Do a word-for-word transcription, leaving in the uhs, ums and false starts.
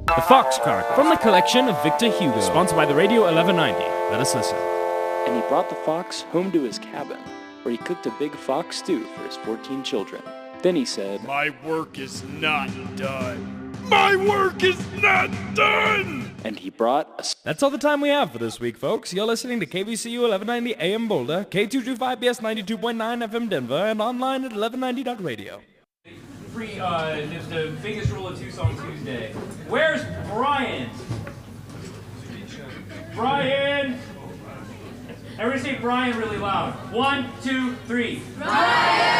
The Fox Cart, from the collection of Victor Hugo. Sponsored by the Radio eleven ninety. Let us listen. And he brought the fox home to his cabin, where he cooked a big fox stew for his fourteen children. Then he said, "My work is not done. My work is not done!" And he brought a... That's all the time we have for this week, folks. You're listening to K V C U eleven ninety A M Boulder, K two twenty-five B S ninety-two point nine F M Denver, and online at eleven ninety dot radio. Free, uh, there's the biggest rule of Two-Song Tuesday. Where's Brian? Brian! Everybody say Brian really loud. One, two, three. Brian!